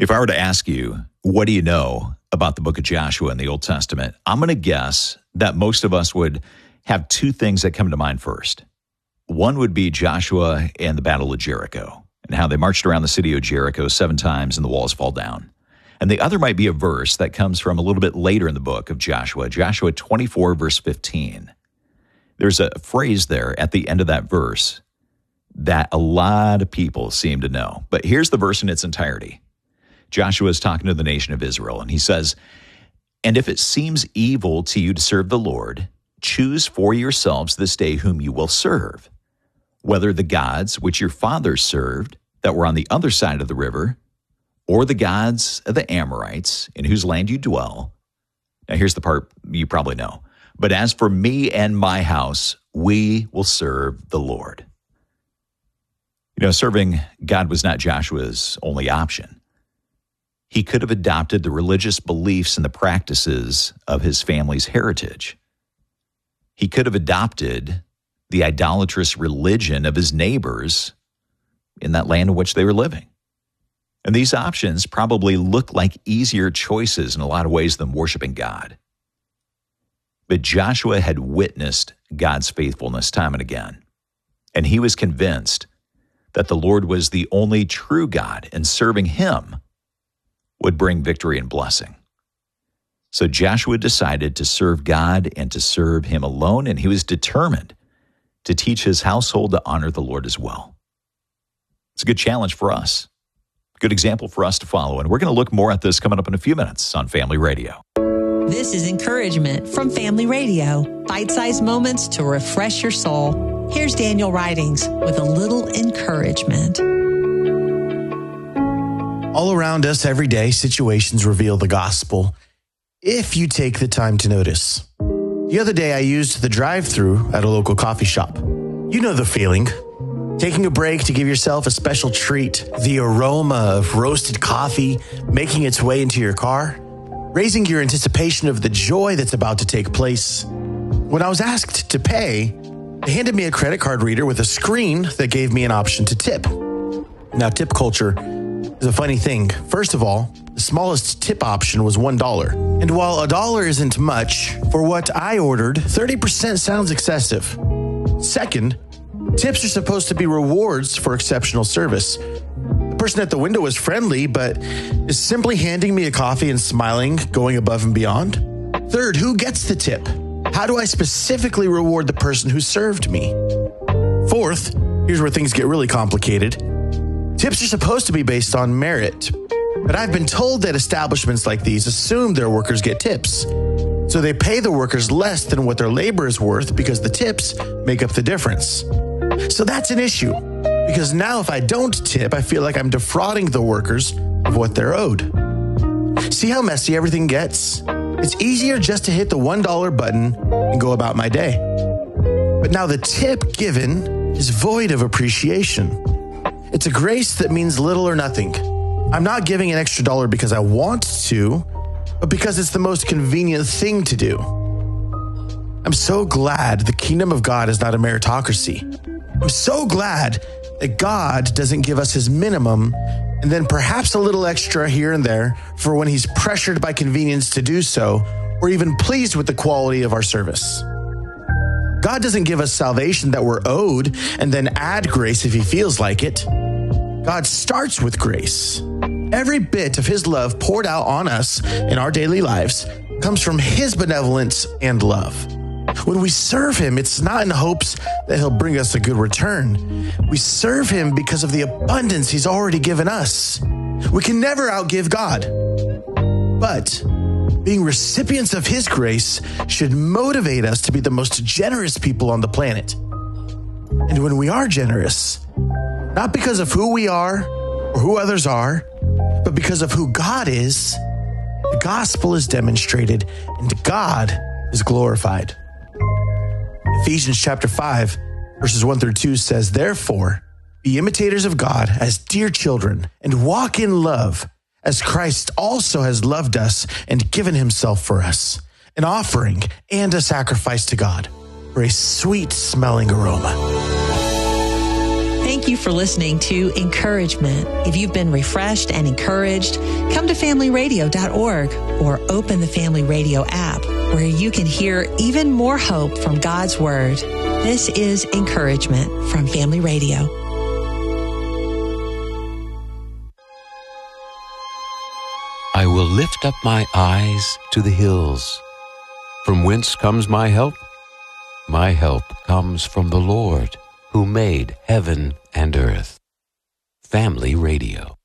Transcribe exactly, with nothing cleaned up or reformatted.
If I were to ask you, what do you know about the book of Joshua in the Old Testament, I'm going to guess that most of us would have two things that come to mind first. One would be Joshua and the Battle of Jericho and how they marched around the city of Jericho seven times and the walls fall down. And the other might be a verse that comes from a little bit later in the book of Joshua, Joshua twenty-four, verse fifteen. There's a phrase there at the end of that verse that a lot of people seem to know. But here's the verse in its entirety. Joshua is talking to the nation of Israel, and he says, "And if it seems evil to you to serve the Lord, choose for yourselves this day whom you will serve, whether the gods which your fathers served that were on the other side of the river, or the gods of the Amorites in whose land you dwell." Now here's the part you probably know. "But as for me and my house, we will serve the Lord." You know, serving God was not Joshua's only option. He could have adopted the religious beliefs and the practices of his family's heritage. He could have adopted the idolatrous religion of his neighbors in that land in which they were living. And these options probably look like easier choices in a lot of ways than worshiping God. But Joshua had witnessed God's faithfulness time and again, and he was convinced that the Lord was the only true God, and serving him would bring victory and blessing. So Joshua decided to serve God and to serve him alone, and he was determined to teach his household to honor the Lord as well. It's a good challenge for us, good example for us to follow, and we're going to look more at this coming up in a few minutes on Family Radio. This is encouragement from Family Radio, bite-sized moments to refresh your soul. Here's Daniel Ridings with a little encouragement. All around us every day, situations reveal the gospel if you take the time to notice. The other day, I used the drive-thru at a local coffee shop. You know the feeling. Taking a break to give yourself a special treat, the aroma of roasted coffee making its way into your car, raising your anticipation of the joy that's about to take place. When I was asked to pay, they handed me a credit card reader with a screen that gave me an option to tip. Now, tip culture is a funny thing. First of all, the smallest tip option was one dollar. And while a dollar isn't much, for what I ordered, thirty percent sounds excessive. Second, tips are supposed to be rewards for exceptional service. The person at the window was friendly, but is simply handing me a coffee and smiling, going above and beyond. Third, who gets the tip? How do I specifically reward the person who served me? Fourth, here's where things get really complicated. Tips are supposed to be based on merit, but I've been told that establishments like these assume their workers get tips. So they pay the workers less than what their labor is worth because the tips make up the difference. So that's an issue, because now if I don't tip, I feel like I'm defrauding the workers of what they're owed. See how messy everything gets? It's easier just to hit the one dollar button and go about my day. But now the tip given is void of appreciation. It's a grace that means little or nothing. I'm not giving an extra dollar because I want to, but because it's the most convenient thing to do. I'm so glad the kingdom of God is not a meritocracy. I'm so glad that God doesn't give us his minimum and then perhaps a little extra here and there for when he's pressured by convenience to do so, or even pleased with the quality of our service. God doesn't give us salvation that we're owed and then add grace if he feels like it. God starts with grace. Every bit of his love poured out on us in our daily lives comes from his benevolence and love. When we serve him, it's not in hopes that he'll bring us a good return. We serve him because of the abundance he's already given us. We can never outgive God. But being recipients of his grace should motivate us to be the most generous people on the planet. And when we are generous, not because of who we are or who others are, but because of who God is, the gospel is demonstrated and God is glorified. Ephesians chapter five, verses one through two says, "Therefore, be imitators of God as dear children, and walk in love, as Christ also has loved us and given himself for us, an offering and a sacrifice to God for a sweet-smelling aroma." Thank you for listening to Encouragement. If you've been refreshed and encouraged, come to family radio dot org or open the Family Radio app where you can hear even more hope from God's Word. This is Encouragement from Family Radio. I will lift up my eyes to the hills. From whence comes my help? My help comes from the Lord, who made heaven and earth. Family Radio.